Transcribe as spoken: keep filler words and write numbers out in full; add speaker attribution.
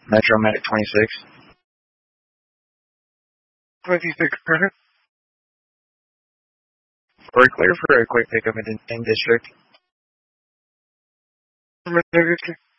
Speaker 1: Metro Medic twenty-six.
Speaker 2: twenty-six, perfect.
Speaker 1: We're clear for a quick pickup in, in district.
Speaker 2: District.